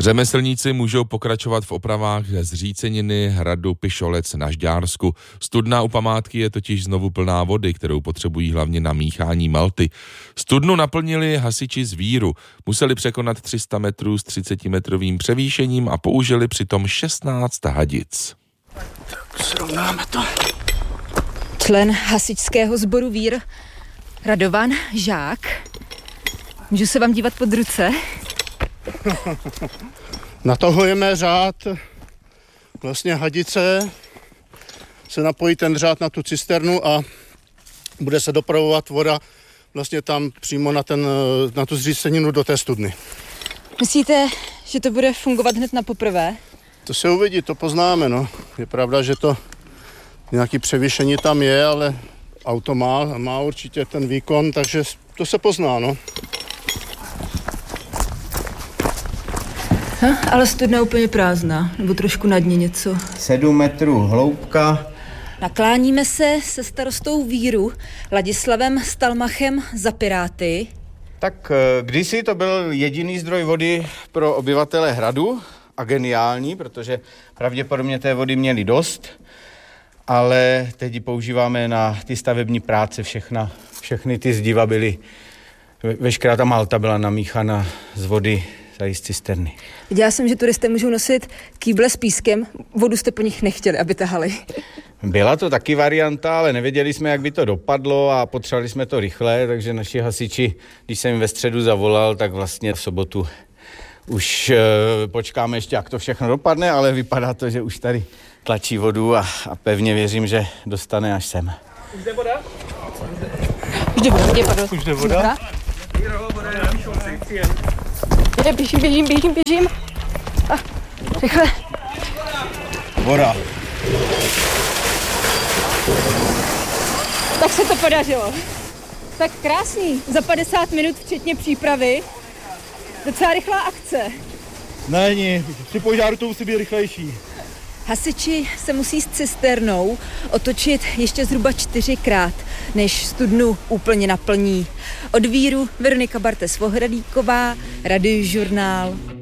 Řemeslníci můžou pokračovat v opravách zříceniny hradu Pišolec na Žďársku. Studna u památky je totiž znovu plná vody, kterou potřebují hlavně na míchání malty. Studnu naplnili hasiči z Víru. Museli překonat 300 metrů s 30-metrovým převýšením a použili přitom 16 hadic. Tak srovnáme to. Člen hasičského sboru Vír, Radovan Žák. Můžu se vám dívat pod ruce? Natahujeme řád, vlastně hadice, se napojí ten řád na tu cisternu a bude se dopravovat voda vlastně tam přímo na tu zříceninu do té studny. Myslíte, že to bude fungovat hned na poprvé? To se uvidí, to poznáme, no. Je pravda, že to nějaké převýšení tam je, ale auto má určitě ten výkon, takže to se pozná, no. Ale studna úplně prázdná, nebo trošku na dně něco. 7 metrů hloubka. Nakláníme se starostou Víru, Ladislavem Stalmachem za Piráty. Tak kdysi to byl jediný zdroj vody pro obyvatele hradu a geniální, protože pravděpodobně té vody měli dost, ale teď ji používáme na ty stavební práce, všechny ty zdiva byly, veškerá ta malta byla namíchána z vody tady z cisterny. Viděla jsem, že turisté můžou nosit kýble s pískem, vodu jste po nich nechtěli, aby tahali. Byla to taky varianta, ale nevěděli jsme, jak by to dopadlo a potřebovali jsme to rychle, takže naši hasiči, když jsem jim ve středu zavolal, tak vlastně v sobotu už počkáme ještě, jak to všechno dopadne, ale vypadá to, že už tady tlačí vodu a pevně věřím, že dostane až sem. Už jde voda? Už jde voda? Běžím. Rychle. Voda. Tak se to podařilo. Tak krásný. Za 50 minut včetně přípravy. Docela rychlá akce. Není, při požáru to musí být rychlejší. Hasiči se musí s cisternou otočit ještě zhruba 4krát, než studnu úplně naplní. Od Víru Veronika Bartes-Vohradíková, Radiožurnál.